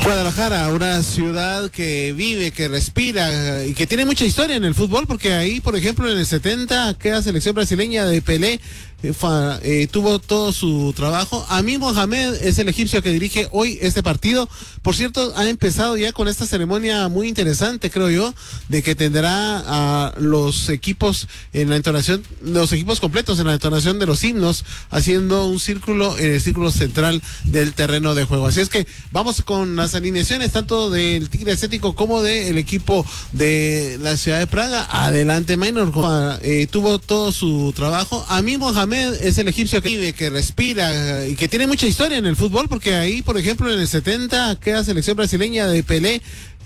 Guadalajara, una ciudad que vive, que respira y que tiene mucha historia en el fútbol, porque ahí, por ejemplo, en el 70, aquella selección brasileña de Pelé tuvo todo su trabajo. Amin Mohamed es el egipcio que dirige hoy este partido. Por cierto, ha empezado ya con esta ceremonia muy interesante, creo yo, de que tendrá a los equipos en la entonación, los equipos completos en la entonación de los himnos, haciendo un círculo en el círculo central del terreno de juego. Así es que vamos con las alineaciones tanto del Tigre Estético como del equipo de la ciudad de Praga. Adelante, Maynor. Tuvo todo su trabajo. Amin Mohamed es el egipcio que vive, que respira y que tiene mucha historia en el fútbol, porque ahí, por ejemplo, en el 70, aquella selección brasileña de Pelé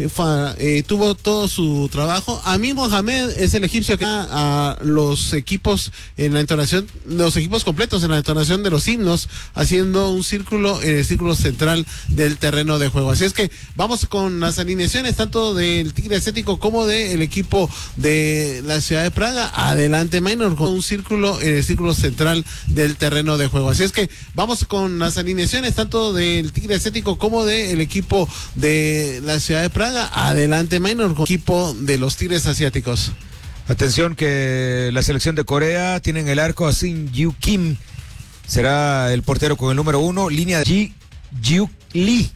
tuvo todo su trabajo. Amin Mohamed es el egipcio que a los equipos en la entonación, los equipos completos en la entonación de los himnos, haciendo un círculo en el círculo central del terreno de juego. Así es que vamos con las alineaciones tanto del Tigre Estético como del equipo de la ciudad de Praga. Adelante, Maynor, con un círculo en el círculo central del terreno de juego. Así es que vamos con las alineaciones tanto del Tigre Estético como del equipo de la ciudad de Praga. Adelante, Maynor, con equipo de los Tigres Asiáticos. Atención que la selección de Corea tiene en el arco a Shin Yu Kim, será el portero con el número 1, línea de Ji Yu Lee.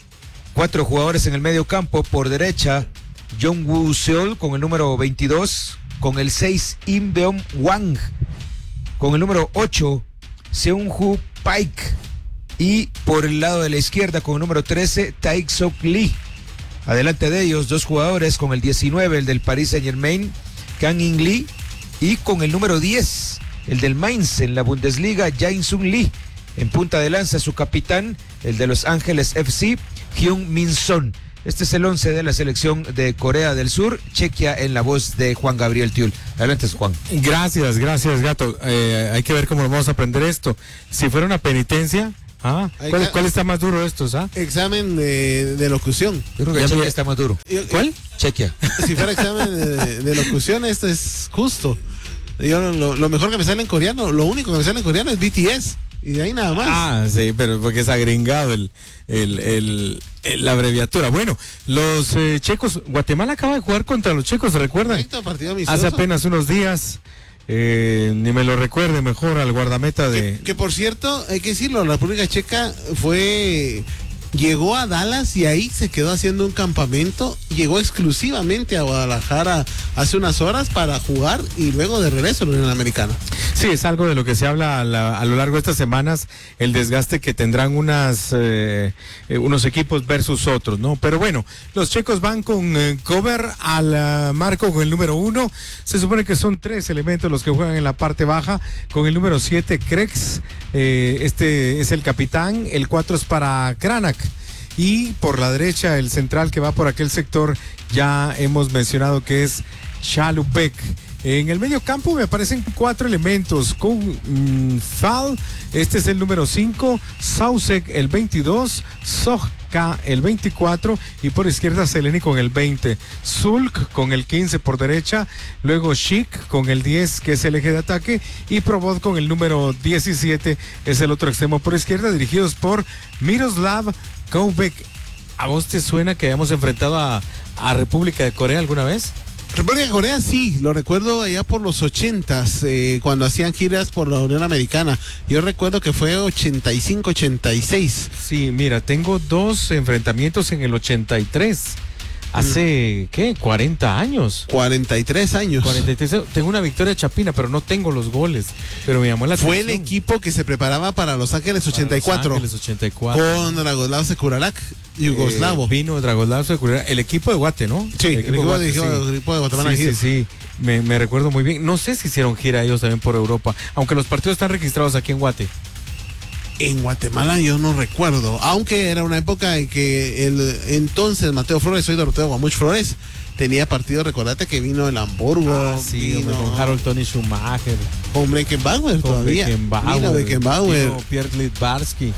4 jugadores en el medio campo, por derecha Jong Woo Seol con el número 22, con el 6 Im Beom Wang, con el número 8 Seung Hoo Paik, y por el lado de la izquierda con el número 13 Taek Sok Lee. Adelante de ellos, 2 jugadores con el 19, el del Paris Saint-Germain, Kang In Lee, y con el número 10, el del Mainz en la Bundesliga, Jae-Sung Lee. En punta de lanza su capitán, el de Los Ángeles FC, Hyun Min Son. Este es el 11 de la selección de Corea del Sur, Chequia, en la voz de Juan Gabriel Tiul. Adelante, Juan. Gracias, Gato. Hay que ver cómo vamos a aprender esto. Si fuera una penitencia... ¿Cuál está más duro de estos? Examen de locución. Yo creo que Chequia está más duro. ¿Cuál? Chequia. Si fuera examen de locución, esto es justo. Yo lo mejor que me sale en coreano, lo único que me sale en coreano es BTS. Y de ahí nada más. Sí, pero porque es agringado la abreviatura. Bueno, los checos, Guatemala acaba de jugar contra los checos, ¿se recuerdan? Partido amistoso. Hace apenas unos días. Ni me lo recuerde mejor al guardameta de... Que por cierto, hay que decirlo, la República Checa llegó a Dallas y ahí se quedó haciendo un campamento, llegó exclusivamente a Guadalajara hace unas horas para jugar y luego de regreso a la Unión Americana. Sí, es algo de lo que se habla a lo largo de estas semanas, el desgaste que tendrán unos equipos versus otros, ¿no? Pero bueno, los checos van con cover al marco con el número 1, se supone que son 3 elementos los que juegan en la parte baja, con el número 7 Krex, este es el capitán, el 4 es para Kranak. Y por la derecha, el central que va por aquel sector, ya hemos mencionado que es Chalupek. En el medio campo me aparecen 4 elementos, con Fal, este es el número 5, Sausek el 22, Sohka el 24 y por izquierda Seleni con el 20, Sulk con el 15 por derecha, luego Shik con el 10 que es el eje de ataque y Probot con el número 17 es el otro extremo por izquierda, dirigidos por Miroslav Koubek. ¿A vos te suena que hayamos enfrentado a República de Corea alguna vez? República de Corea sí, lo recuerdo allá por los 80s, cuando hacían giras por la Unión Americana. Yo recuerdo que fue 85-86. Sí, mira, tengo 2 enfrentamientos en el 83. Hace, ¿qué? 40 años. 43 años. 43. Tengo una victoria chapina, pero no tengo los goles. Pero me llamó la atención. Fue el equipo que se preparaba para Los Ángeles 84. Los Ángeles 84. Con Dragoslav Sekuralak, yugoslavo. Vino Dragoslav Sekuralak, el equipo de Guate, ¿no? Sí, el equipo de Guatemala. Sí. Me recuerdo muy bien. No sé si hicieron gira ellos también por Europa, aunque los partidos están registrados aquí en Guate. En Guatemala yo no recuerdo, aunque era una época en que entonces Mateo Flores, hoy Doroteo Guamuch Flores, tenía partido. Recordate que vino el Hamburgo, vino con Harold Tony Schumacher, con Beckenbauer todavía, vino Beckenbauer, vino Pierre Litvarsky.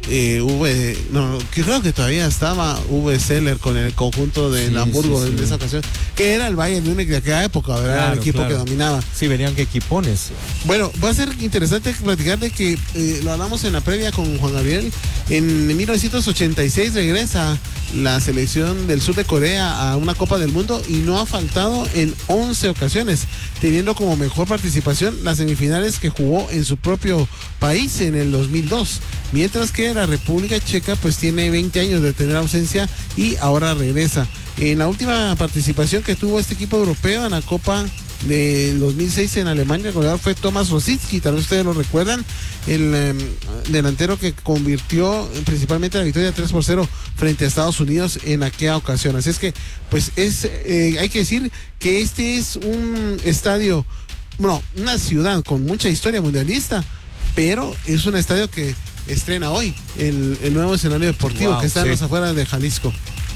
Creo que todavía estaba V. Seller con el conjunto del Hamburgo en esa ocasión, que era el Bayern Múnich de aquella época, ¿verdad? Claro, el equipo que dominaba. Sí, venían que equipones. Bueno, va a ser interesante platicar de que lo hablamos en la previa con Juan Gabriel. En 1986 regresa la selección del sur de Corea a una Copa del Mundo y no ha faltado en 11 ocasiones, teniendo como mejor participación las semifinales que jugó en su propio país en el 2002, mientras que la República Checa pues tiene 20 años de tener ausencia y ahora regresa. En la última participación que tuvo este equipo europeo en la Copa del 2006 en Alemania, el goleador fue Tomasz Rosický, tal vez ustedes lo recuerdan, el delantero que convirtió principalmente la victoria 3-0 frente a Estados Unidos en aquella ocasión. Así es que, pues hay que decir que este es un estadio, bueno, una ciudad con mucha historia mundialista, pero es un estadio que estrena hoy el nuevo escenario deportivo que está en las afueras de Jalisco.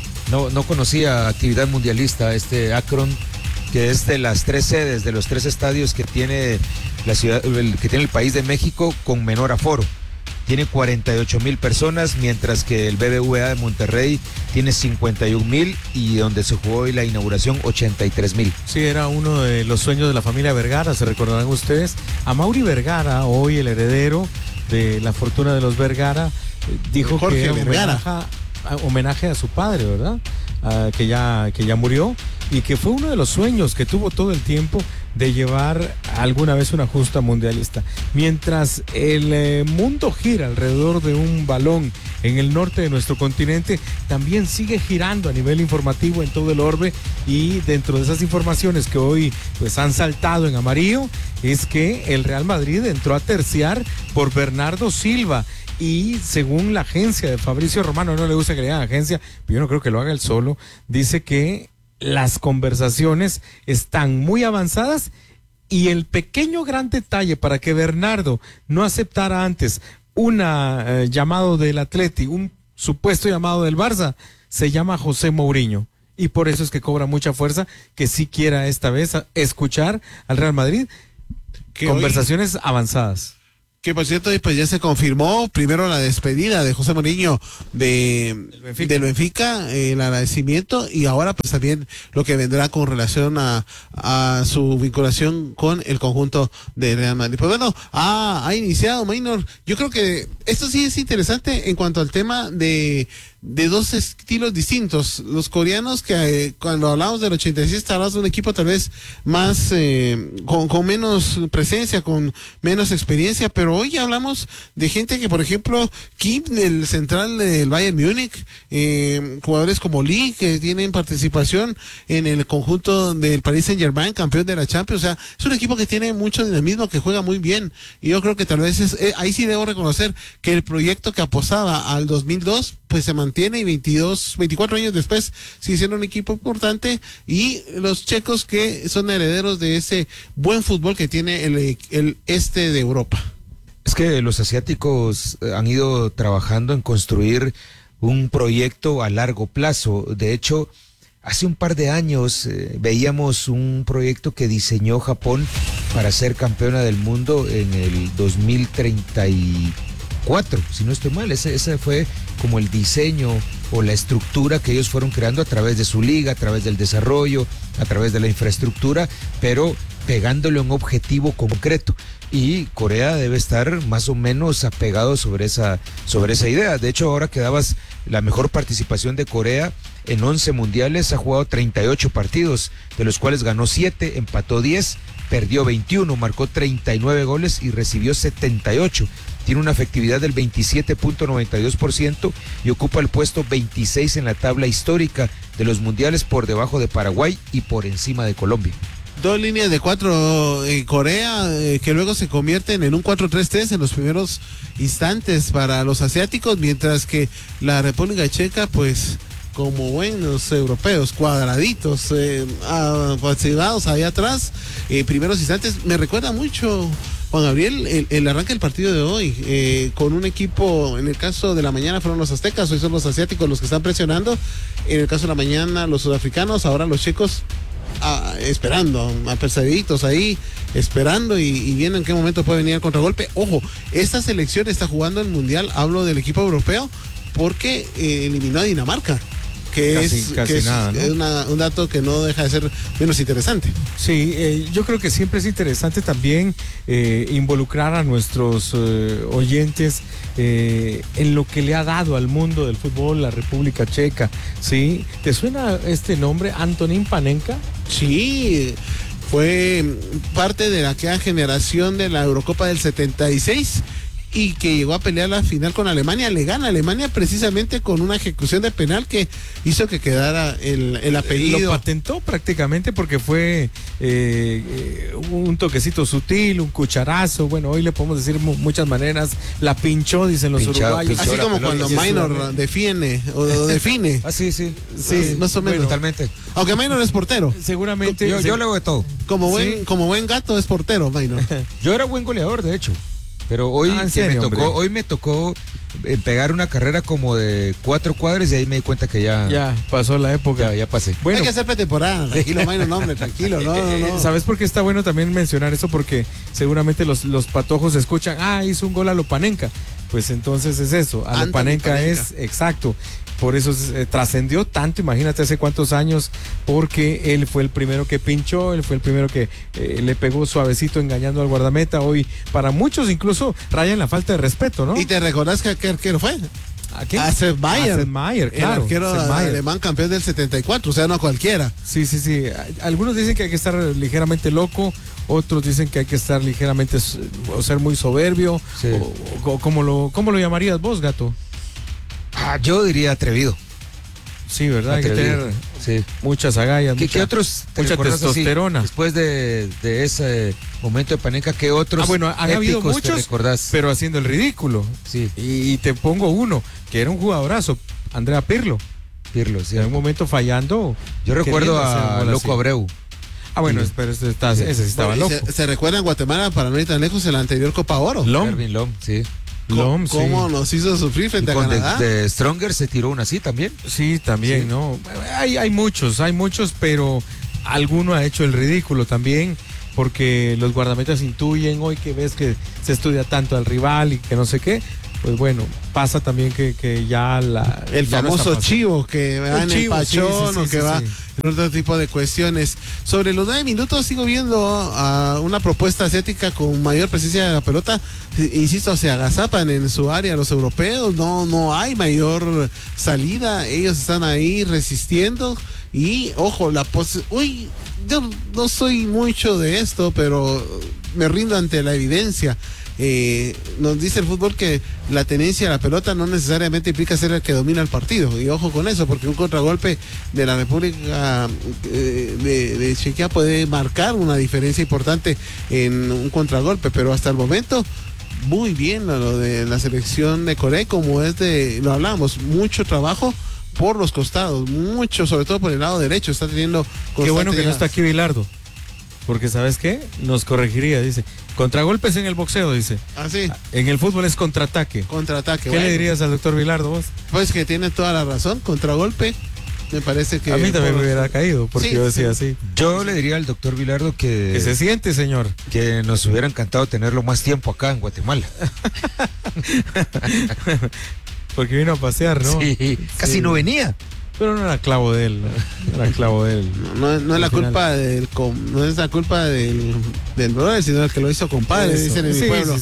No conocía actividad mundialista Akron, que es de las 3 sedes, de los 3 estadios que tiene la ciudad, que tiene el país de México con menor aforo. Tiene 48,000 personas, mientras que el BBVA de Monterrey tiene 51,000 y donde se jugó hoy la inauguración 83,000. Sí, era uno de los sueños de la familia Vergara, se recordarán ustedes. Amaury Vergara, hoy el heredero de la fortuna de los Vergara, dijo Jorge que Vergara. homenaje a su padre, ¿verdad? Que ya murió, y que fue uno de los sueños que tuvo todo el tiempo de llevar alguna vez una justa mundialista. Mientras el mundo gira alrededor de un balón en el norte de nuestro continente, también sigue girando a nivel informativo en todo el orbe, y dentro de esas informaciones que hoy pues han saltado en amarillo es que el Real Madrid entró a terciar por Bernardo Silva. Y según la agencia de Fabricio Romano, no le gusta que le digan agencia, pero yo no creo que lo haga él solo, dice que las conversaciones están muy avanzadas, y el pequeño gran detalle para que Bernardo no aceptara antes una llamado del Atleti, un supuesto llamado del Barça, se llama José Mourinho. Y por eso es que cobra mucha fuerza que sí quiera esta vez escuchar al Real Madrid. Conversaciones avanzadas. Que por cierto, pues ya se confirmó primero la despedida de José Mourinho del Benfica, el agradecimiento, y ahora pues también lo que vendrá con relación a su vinculación con el conjunto de Real Madrid. Pues bueno, ha iniciado Maynor. Yo creo que esto sí es interesante en cuanto al tema de dos estilos distintos. Los coreanos, que cuando hablamos del 86 hablamos de un equipo tal vez más con menos presencia, con menos experiencia, pero hoy hablamos de gente que, por ejemplo, Kim, el central del Bayern Múnich, jugadores como Lee, que tienen participación en el conjunto del Paris Saint-Germain, campeón de la Champions. O sea, es un equipo que tiene mucho dinamismo, que juega muy bien, y yo creo que tal vez ahí sí debo reconocer que el proyecto que apostaba al 2002 pues se mantiene, y 24 años después sigue siendo un equipo importante, y los checos que son herederos de ese buen fútbol que tiene el este de Europa. Es que los asiáticos han ido trabajando en construir un proyecto a largo plazo. De hecho, hace un par de años veíamos un proyecto que diseñó Japón para ser campeona del mundo en el 2034, si no estoy mal. Ese fue como el diseño o la estructura que ellos fueron creando a través de su liga, a través del desarrollo, a través de la infraestructura, pero pegándole un objetivo concreto. Y Corea debe estar más o menos apegado sobre esa idea. De hecho, ahora que dabas la mejor participación de Corea en 11 mundiales, ha jugado 38 partidos, de los cuales ganó 7, empató 10, perdió 21, marcó 39 goles y recibió 78. Tiene una efectividad del 27.92% y ocupa el puesto 26 en la tabla histórica de los mundiales, por debajo de Paraguay y por encima de Colombia. 2 líneas de 4 en Corea, que luego se convierten en un 4-3-3 en los primeros instantes para los asiáticos, mientras que la República Checa, pues como buenos europeos, cuadraditos, apasionados allá atrás, primeros instantes. Me recuerda mucho, Juan Gabriel, el arranque del partido de hoy, con un equipo, en el caso de la mañana fueron los aztecas, hoy son los asiáticos los que están presionando, en el caso de la mañana los sudafricanos, ahora los checos esperando, apercibiditos ahí, esperando y viendo en qué momento puede venir el contragolpe. Ojo, esta selección está jugando el Mundial, hablo del equipo europeo, porque eliminó a Dinamarca. Casi nada, ¿no? Un dato que no deja de ser menos interesante. Sí, yo creo que siempre es interesante también involucrar a nuestros oyentes en lo que le ha dado al mundo del fútbol la República Checa, ¿sí? ¿Te suena este nombre, Antonín Panenka? Sí, fue parte de aquella generación de la Eurocopa del 76 y que llegó a pelear la final con Alemania. Le gana a Alemania precisamente con una ejecución de penal que hizo que quedara el apellido. Lo patentó prácticamente porque fue un toquecito sutil, un cucharazo. Bueno, hoy le podemos decir muchas maneras. La pinchó, dicen los uruguayos. Así como cuando Maynor define. Sí. Más o menos. Bueno, totalmente. Aunque Maynor es portero. Seguramente. Yo le hago de todo. Como buen gato es portero, Maynor. Yo era buen goleador, de hecho. Pero hoy, me tocó pegar una carrera como de 4 cuadras y ahí me di cuenta que ya pasó la época. Ya pasé. Bueno, hay que hacer pretemporada, tranquilo, Maynor, no, hombre, tranquilo, no. ¿Sabes por qué está bueno también mencionar eso? Porque seguramente los patojos escuchan, hizo un gol a Lopanenka. Pues entonces es eso, a Lopanenka es exacto. Por eso trascendió tanto, imagínate hace cuántos años, porque él fue el primero que pinchó, él fue el primero que le pegó suavecito engañando al guardameta. Hoy para muchos incluso rayan la falta de respeto, ¿no? ¿Y te recordás que qué arquero fue? ¿A quién? A Sepp Maier, claro. El arquero alemán campeón del 74, o sea, no cualquiera. Sí. Algunos dicen que hay que estar ligeramente loco, otros dicen que hay que estar ligeramente o ser muy soberbio. Sí. ¿Cómo lo llamarías vos, Gato? Yo diría atrevido. Sí, ¿verdad? Atrevido. Hay que tener muchas agallas. ¿Qué otros mucha testosterona? Así, después de ese momento de Panenka, ¿qué otros han habido muchos, te recordás? pero haciendo el ridículo. Sí. Y te pongo uno, que era un jugadorazo, Andrea Pirlo. Sí. En un momento fallando. Yo recuerdo a Loco así. Abreu. Bueno, pero ese sí estaba loco. ¿Se recuerda en Guatemala, para no ir tan lejos, en la anterior Copa Oro? Erwin Lom, sí. ¿Cómo nos hizo sufrir frente a Canadá? De Stronger se tiró una así también. Sí, también, sí. ¿No? Hay muchos, pero alguno ha hecho el ridículo también, porque los guardametas intuyen hoy que ves que se estudia tanto al rival y que no sé qué. Pues bueno, pasa también que ya el ya famoso chivo que va en el pachón o que va en otro tipo de cuestiones. Sobre los 9 minutos sigo viendo una propuesta asiática con mayor presencia de la pelota. Insisto, se agazapan en su área los europeos, no hay mayor salida, ellos están ahí resistiendo y ojo, yo no soy mucho de esto, pero me rindo ante la evidencia. Nos dice el fútbol que la tenencia de la pelota no necesariamente implica ser el que domina el partido, y ojo con eso, porque un contragolpe de la República de Chequia puede marcar una diferencia importante en un contragolpe, pero hasta el momento muy bien lo de la selección de Corea, como lo hablamos, mucho trabajo por los costados, mucho, sobre todo por el lado derecho, está teniendo Qué bueno que no está aquí Bilardo, porque ¿sabes qué? Nos corregiría, dice. Contragolpes en el boxeo, dice. Sí. En el fútbol es contraataque. Contraataque. ¿Qué le dirías al doctor Bilardo vos? Pues que tiene toda la razón, contragolpe. Me parece que... A mí también me hubiera caído, porque yo decía así. Yo le diría al doctor Bilardo que se siente, señor. Que nos hubiera encantado tenerlo más tiempo acá en Guatemala. Porque vino a pasear, ¿no? Sí, casi no venía. Pero no era clavo de él, no era clavo de él. No es la culpa no es la culpa del brother, sino el que lo hizo compadre, dicen en mi pueblo.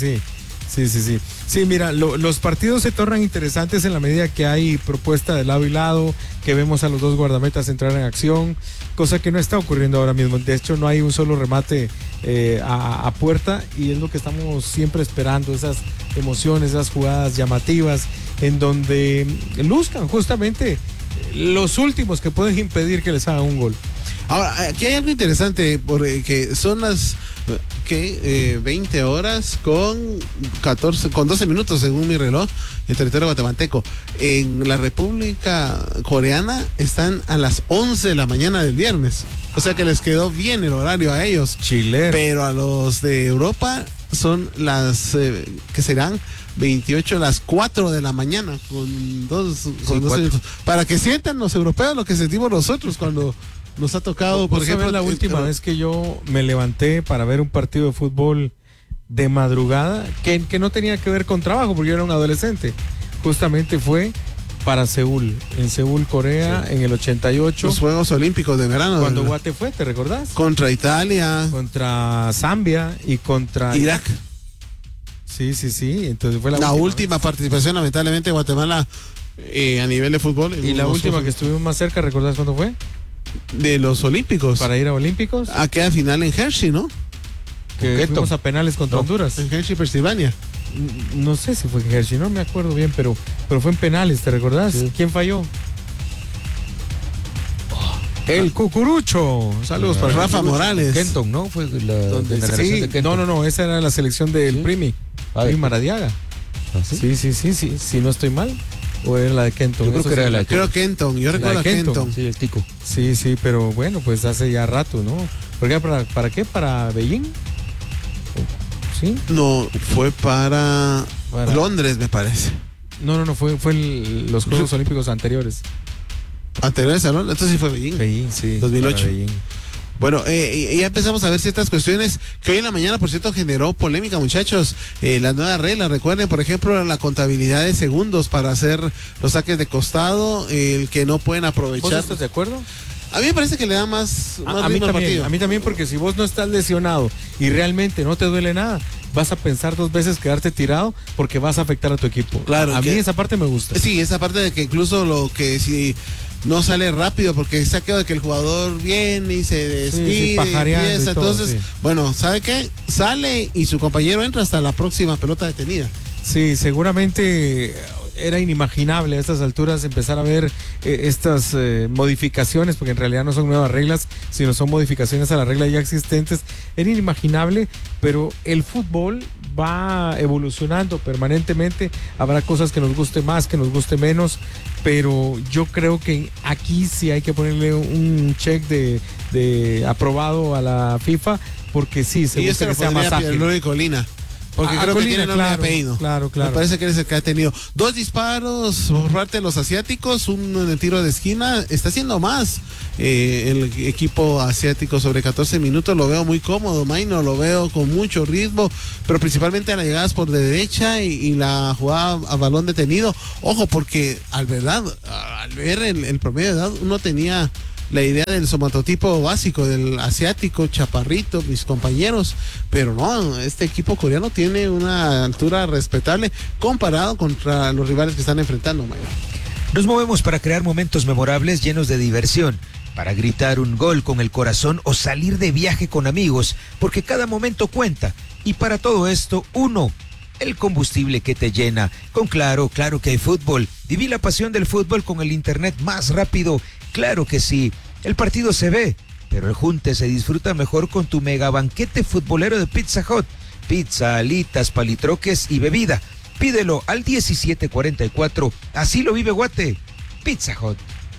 Sí, mira, los partidos se tornan interesantes en la medida que hay propuesta de lado y lado, que vemos a los dos guardametas entrar en acción, cosa que no está ocurriendo ahora mismo. De hecho, no hay un solo remate a puerta, y es lo que estamos siempre esperando, esas emociones, esas jugadas llamativas, en donde luzcan justamente los últimos que pueden impedir que les hagan un gol. Ahora, aquí hay algo interesante, porque son las 20 horas con 12 minutos según mi reloj, en territorio guatemalteco. En la República Coreana están a las 11 de la mañana del viernes, o sea que les quedó bien el horario a ellos. Chileno. Pero a los de Europa son las que serán 28, las 4 de la mañana, con dos minutos, para que sientan los europeos lo que sentimos nosotros cuando nos ha tocado. Por ejemplo, la última vez que yo me levanté para ver un partido de fútbol de madrugada, que no tenía que ver con trabajo, porque yo era un adolescente, justamente fue para Seúl, en Seúl, Corea, en el 88. Los Juegos Olímpicos de verano. Cuando ¿verdad? Guate fue, ¿te recordás? Contra Italia. Contra Zambia y contra Irak. Sí, entonces fue La última participación, lamentablemente, de Guatemala a nivel de fútbol. Y la última que estuvimos más cerca, ¿recordás cuándo fue? De los Olímpicos. Para ir a Olímpicos. Aquella final en Hershey, ¿no? Que fuimos a penales contra Honduras. En Hershey, Pensilvania. No sé si fue en Hershey, no me acuerdo bien, pero fue en penales, ¿te recordás? Sí. ¿Quién falló? El Cucurucho. Saludos para Rafa Morales. Kenton, ¿no? Fue la sí, de Kenton. No, esa era la selección del Primi. Primi Maradiaga. ¿Ah, sí? Sí, si no estoy mal. ¿O era la de Kenton? Yo creo que era la de Kenton. Creo Kenton, yo recuerdo a Kenton. Sí, el tico. Sí, pero bueno, pues hace ya rato, ¿no? ¿Por qué? ¿Para qué? ¿Para Beijing? ¿Sí? No, fue para Londres, me parece. No, fue los Juegos Olímpicos anteriores. ¿Anteriores a Londres? Entonces sí fue Beijing. Beijing, sí. 2008. Bueno, ya empezamos a ver ciertas cuestiones que hoy en la mañana, por cierto, generó polémica, muchachos. Las nuevas reglas, recuerden, por ejemplo, la contabilidad de segundos para hacer los saques de costado, el que no pueden aprovechar. ¿Vos estás de acuerdo? A mí me parece que le da más a mí también, porque si vos no estás lesionado y realmente no te duele nada, vas a pensar dos veces quedarte tirado porque vas a afectar a tu equipo. Claro. A mí esa parte me gusta. Sí, esa parte de que incluso lo que si no sale rápido porque se ha quedado de que el jugador viene y se despide, empieza, entonces, bueno, ¿sabe qué? Sale y su compañero entra hasta la próxima pelota detenida. Sí, seguramente era inimaginable a estas alturas empezar a ver estas modificaciones, porque en realidad no son nuevas reglas, sino son modificaciones a las reglas ya existentes. Era inimaginable, pero el fútbol va evolucionando permanentemente. Habrá cosas que nos guste más, que nos guste menos, pero yo creo que aquí sí hay que ponerle un check de aprobado a la FIFA, porque sí, se busca que sea más ágil. Porque creo que tiene nombre y apellido. Claro. Me parece que eres el que ha tenido 2 disparos por parte de los asiáticos, un en el tiro de esquina. Está haciendo más el equipo asiático sobre 14 minutos. Lo veo muy cómodo, Maino, lo veo con mucho ritmo, pero principalmente a las llegadas por de derecha y la jugada a balón detenido. Ojo, porque al ver el promedio de edad, uno tenía la idea del somatotipo básico del asiático, chaparrito, mis compañeros, pero no, este equipo coreano tiene una altura respetable comparado contra los rivales que están enfrentando, Mayor. Nos movemos para crear momentos memorables llenos de diversión, para gritar un gol con el corazón o salir de viaje con amigos, porque cada momento cuenta, y para todo esto, el combustible que te llena. Con Claro que hay fútbol. Viví la pasión del fútbol con el internet más rápido. Claro que sí. El partido se ve, pero el junte se disfruta mejor con tu mega banquete futbolero de Pizza Hut. Pizza, alitas, palitroques y bebida. Pídelo al 1744. Así lo vive Guate. Pizza Hut.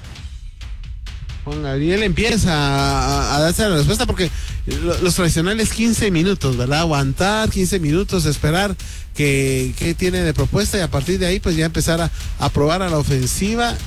Juan Gabriel empieza a darse la respuesta porque los tradicionales 15 minutos, ¿verdad? Aguantar 15 minutos, esperar qué tiene de propuesta y a partir de ahí pues ya empezar a probar a la ofensiva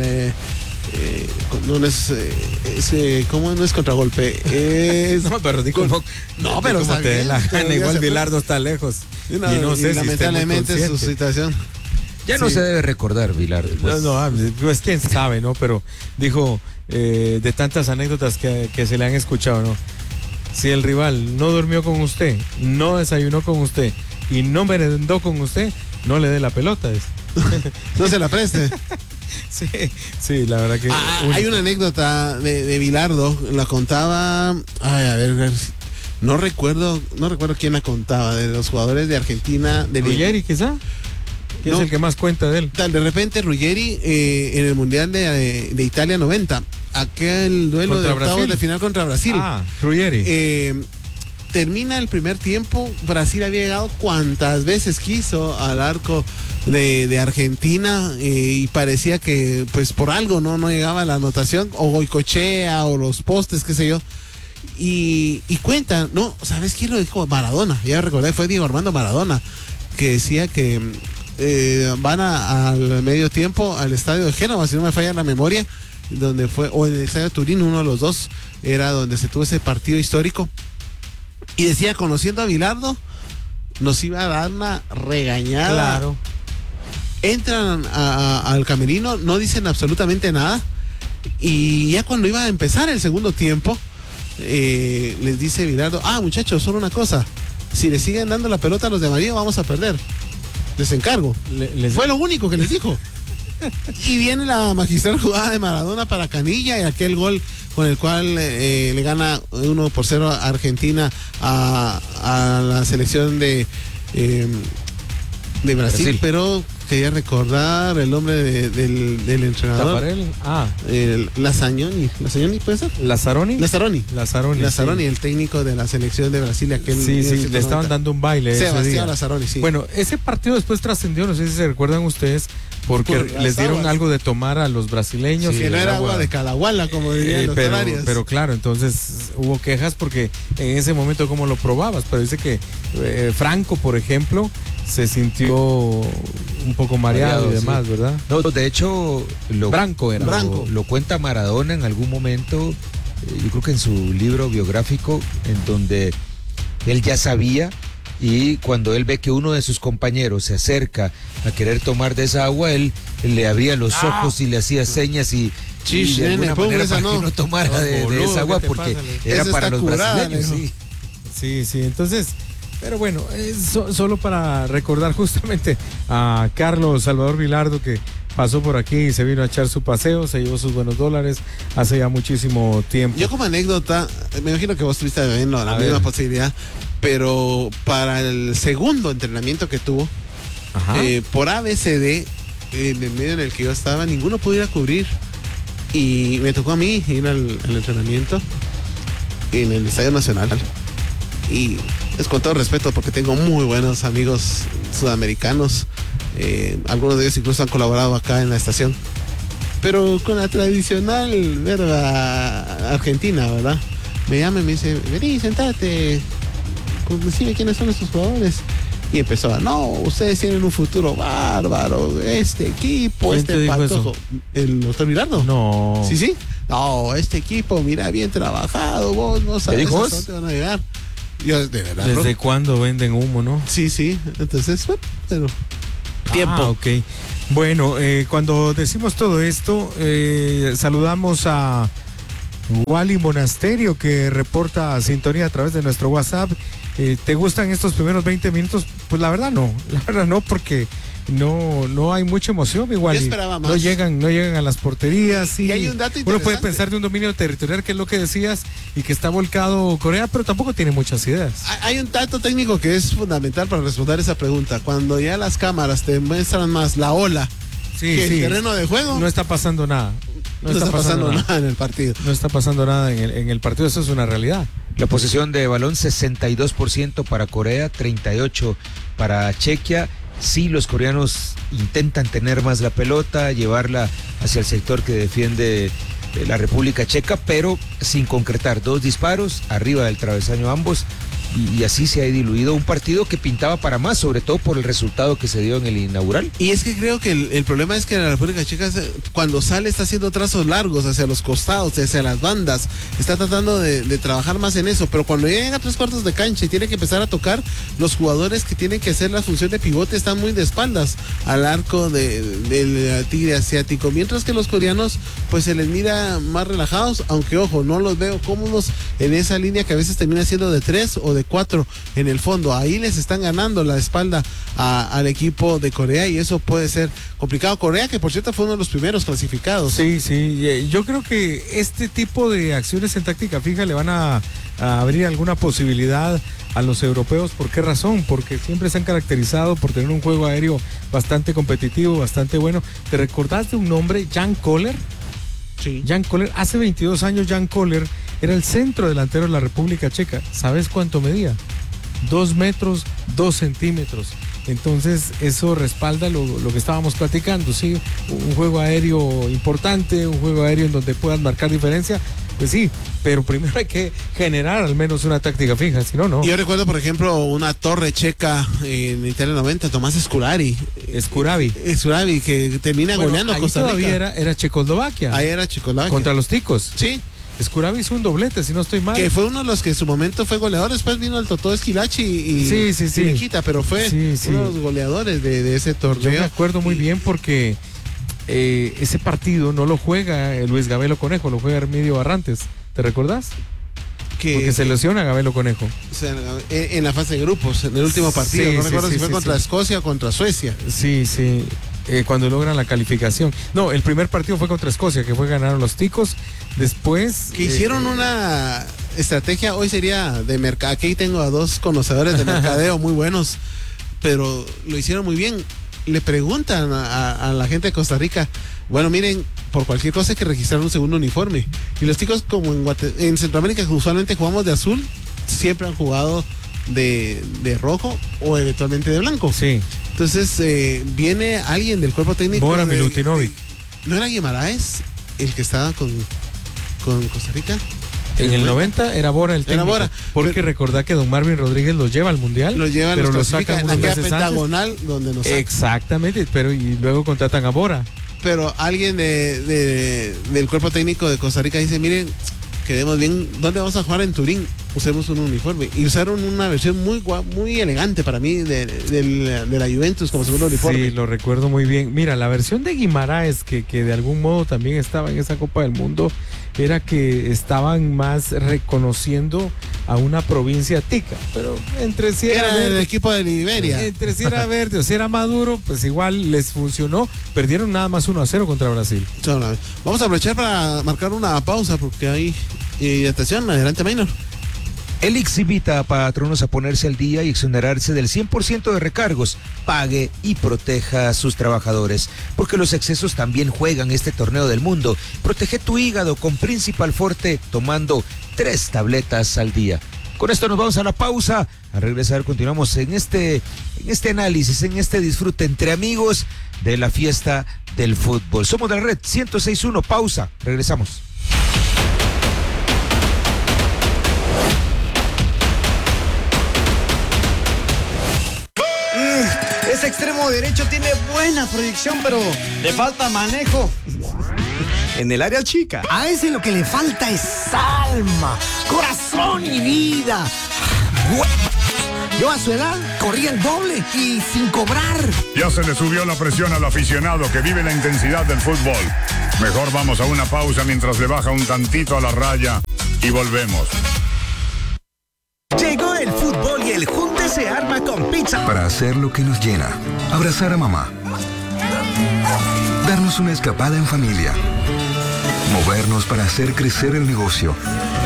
¿cómo no es contragolpe? No, pero digo, no, pero como te dé la gana, igual Bilardo está lejos. Y no sé, lamentablemente su situación. Ya no se debe recordar, Bilardo. Pues. Pues quién sabe, ¿no? Pero dijo de tantas anécdotas que se le han escuchado, ¿no? Si el rival no durmió con usted, no desayunó con usted y no merendó con usted, no le dé la pelota. No se la preste. Sí, la verdad que... hay una anécdota de Bilardo, la contaba... Ay, a ver, no recuerdo quién la contaba, de los jugadores de Argentina. De Ruggeri, quizá. ¿Quién es el que más cuenta de él? De repente Ruggeri en el Mundial de Italia 90, aquel duelo de octavos de final contra Brasil. Ruggeri. Termina el primer tiempo, Brasil había llegado cuantas veces quiso al arco de Argentina y parecía que pues por algo no llegaba la anotación, o Goicoechea o los postes, qué sé yo. Y cuenta, no, ¿sabes quién lo dijo? Maradona, ya recordé, fue Diego Armando Maradona, que decía que van al medio tiempo al estadio de Génova, si no me falla la memoria, donde fue, o en el estadio de Turín, uno de los dos, era donde se tuvo ese partido histórico. Y decía, conociendo a Bilardo, nos iba a dar una regañada entran al camerino, no dicen absolutamente nada, y ya cuando iba a empezar el segundo tiempo, les dice Bilardo, muchachos, solo una cosa, si le siguen dando la pelota a los de amarillo vamos a perder, les encargo. Fue lo único que les dijo. Y viene la magistral jugada de Maradona para Canilla y aquel gol con el cual le gana 1-0 a Argentina a la selección de Brasil. Pero quería recordar el nombre del entrenador. Tafarel. Lazagnoni, ¿puede ser? Lazzaroni, sí. El técnico de la selección de Brasil. Sí, le estaban dando un baile. Sebastián Lazzaroni, sí. Bueno, ese partido después trascendió, no sé si se recuerdan ustedes, porque les dieron algo de tomar a los brasileños. Sí, que no era agua de Calahuala, como dirían los horarios. Pero claro, entonces hubo quejas porque en ese momento cómo lo probabas, pero dice que Franco, por ejemplo, se sintió un poco mareado y demás, sí. ¿Verdad? No, de hecho, Branco era. Lo cuenta Maradona en algún momento, yo creo que en su libro biográfico, en donde él ya sabía, y cuando él ve que uno de sus compañeros se acerca a querer tomar de esa agua, él le abría los ojos y le hacía señas y de alguna manera para que no tomara de esa agua, porque era para los brasileños. Sí, entonces... Pero bueno, solo para recordar justamente a Carlos Salvador Bilardo, que pasó por aquí y se vino a echar su paseo, se llevó sus buenos dólares hace ya muchísimo tiempo. Yo como anécdota, me imagino que vos estuviste viendo la misma posibilidad, pero para el segundo entrenamiento que tuvo, por ABCD, en el medio en el que yo estaba, ninguno pudo ir a cubrir. Y me tocó a mí ir al entrenamiento en el Estadio Nacional. Y es con todo respeto porque tengo muy buenos amigos sudamericanos, algunos de ellos incluso han colaborado acá en la estación, pero con la tradicional verba argentina, ¿verdad? Me llama y me dice, vení, sentate, decime quiénes son estos jugadores. Y empezó no, ustedes tienen un futuro bárbaro, este equipo, este patojo. ¿El doctor Bilardo? No. Sí. No, este equipo, mira, bien trabajado, vos no sabes a dónde te van a llegar. Yo, de verdad. ¿Desde cuándo venden humo, no? Sí. Entonces, bueno, pero tiempo. Ok. Bueno, cuando decimos todo esto, saludamos a Wally Monasterio, que reporta sintonía a través de nuestro WhatsApp. ¿Te gustan estos primeros 20 minutos? Pues la verdad no, porque no hay mucha emoción igual. Yo esperaba más. No llegan a las porterías. Y hay un dato interesante. Uno puede pensar de un dominio territorial, que es lo que decías, y que está volcado Corea, pero tampoco tiene muchas ideas. Hay un dato técnico que es fundamental para responder esa pregunta. Cuando ya las cámaras te muestran más la ola que el terreno de juego, no está pasando nada. No está pasando nada en el partido. No está pasando nada en el partido, eso es una realidad. La posesión de balón 62% para Corea, 38% para Chequia. Sí, los coreanos intentan tener más la pelota, llevarla hacia el sector que defiende la República Checa, pero sin concretar. 2 disparos arriba del travesaño ambos, y así se ha diluido un partido que pintaba para más, sobre todo por el resultado que se dio en el inaugural. Y es que creo que el problema es que la República Checa, cuando sale, está haciendo trazos largos hacia los costados, hacia las bandas, está tratando de trabajar más en eso, pero cuando llega a 3/4 de cancha y tiene que empezar a tocar, los jugadores que tienen que hacer la función de pivote están muy de espaldas al arco del tigre asiático, mientras que los coreanos pues se les mira más relajados, aunque ojo, no los veo cómodos en esa línea que a veces termina siendo de 3 o de 4 en el fondo. Ahí les están ganando la espalda al equipo de Corea, y eso puede ser complicado. Corea, que por cierto fue uno de los primeros clasificados. Sí, yo creo que este tipo de acciones en táctica fija le van a abrir alguna posibilidad a los europeos. ¿Por qué razón? Porque siempre se han caracterizado por tener un juego aéreo bastante competitivo, bastante bueno. ¿Te recordás de un nombre, Jan Koller? Sí. Jan Koller, hace 22 años Jan Koller era el centro delantero de la República Checa. ¿Sabes cuánto medía? 2 metros, 2 centímetros. Entonces eso respalda lo que estábamos platicando, ¿sí? Un juego aéreo importante, un juego aéreo en donde puedas marcar diferencia. Pues sí, pero primero hay que generar al menos una táctica fija, si no, no. Yo recuerdo, por ejemplo, una torre checa en Italia 90, Tomás Scuravi, que termina goleando a Costa Rica. Todavía era Checoslovaquia. Ahí era Checoslovaquia. Contra los ticos. Sí. Escuraba hizo un doblete, si no estoy mal. Que fue uno de los que en su momento fue goleador, después vino el Totó Esquilachi y Nikita, pero fue uno de los goleadores de ese torneo. Yo me acuerdo muy bien porque ese partido no lo juega Luis Gabelo Conejo, lo juega Hermidio Barrantes, ¿te recordás? Porque se lesiona Gabelo Conejo. O sea, en la fase de grupos, en el último partido, no recuerdo si fue contra Escocia o contra Suecia. Sí, cuando logran la calificación. No, el primer partido fue contra Escocia, que fue ganaron los ticos. Después... Que hicieron una estrategia, hoy sería de mercado. Aquí tengo a dos conocedores de mercadeo muy buenos, pero lo hicieron muy bien. Le preguntan a la gente de Costa Rica, bueno, miren, por cualquier cosa hay que registrar un segundo uniforme. Y los chicos, como en Centroamérica usualmente jugamos de azul, siempre han jugado de rojo o eventualmente de blanco. Sí. Entonces viene alguien del cuerpo técnico. Bora Milutinovic. ¿No era Guimaraes el que estaba con Costa Rica? En el 90 era Bora el técnico. Era Bora. Porque recordá que don Marvin Rodríguez los lleva al Mundial. Los lleva, pero los sacan en aquella pentagonal antes, donde nos sacan. Exactamente, pero y luego contratan a Bora. Pero alguien del cuerpo técnico de Costa Rica dice, miren, quedemos bien, ¿dónde vamos a jugar? En Turín, usemos un uniforme. Y usaron una versión muy elegante para mí de la Juventus como segundo uniforme. Sí, lo recuerdo muy bien. Mira, la versión de Guimaraes, que de algún modo también estaba en esa Copa del Mundo, era que estaban más reconociendo a una provincia tica, pero entre si era el equipo de Liberia. Entre si era verde o si era maduro, pues igual les funcionó. Perdieron nada más 1-0 contra Brasil. Vamos a aprovechar para marcar una pausa porque hay atención, adelante Maynor. Elix invita a patronos a ponerse al día y exonerarse del 100% de recargos. Pague y proteja a sus trabajadores, porque los excesos también juegan este torneo del mundo. Protege tu hígado con Principal Forte tomando 3 tabletas al día. Con esto nos vamos a la pausa. A regresar continuamos en este análisis, en este disfrute entre amigos de la fiesta del fútbol. Somos de la red 106.1. Pausa. Regresamos. Ese extremo derecho tiene buena proyección, pero le falta manejo en el área chica. A ese lo que le falta es alma, corazón y vida. Yo a su edad corría el doble y sin cobrar. Ya se le subió la presión al aficionado que vive la intensidad del fútbol. Mejor vamos a una pausa mientras le baja un tantito a la raya y volvemos. Llegó el fútbol y el junte se arma con pizza. Para hacer lo que nos llena. Abrazar a mamá. Darnos una escapada en familia. Movernos para hacer crecer el negocio.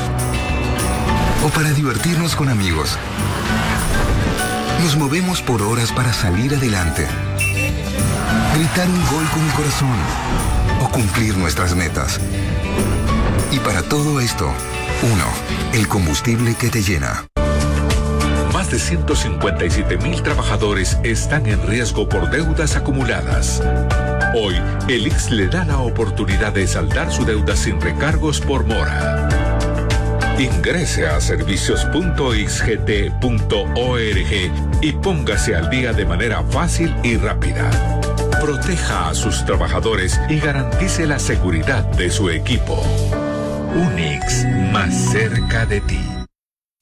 O para divertirnos con amigos. Nos movemos por horas para salir adelante. Gritar un gol con el corazón. O cumplir nuestras metas. Y para todo esto, el combustible que te llena. Más de 157,000 trabajadores están en riesgo por deudas acumuladas. Hoy, Elix le da la oportunidad de saldar su deuda sin recargos por mora. Ingrese a servicios.xgt.org y póngase al día de manera fácil y rápida. Proteja a sus trabajadores y garantice la seguridad de su equipo. Unix, más cerca de ti.